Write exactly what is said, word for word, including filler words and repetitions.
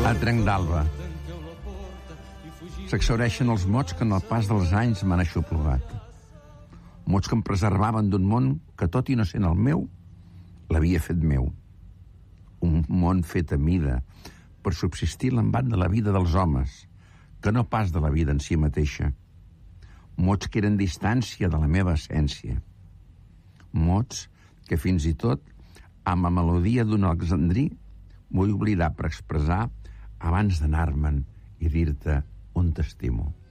A trenc d'alba s'exhaureixen els mots que en el pas dels anys m'han aixoplugat. Mots que em preservaven d'un món que, tot i no sent el meu, l'havia fet meu. Un món fet a mida per subsistir l'embat de la vida dels homes, que no pas de la vida en si mateixa. Mots que eren distància de la meva essència. Mots que fins i tot, amb la melodia d'un alexandrí, vull oblidar per expressar abans d'anar-me'n i dir-te on t'estimo.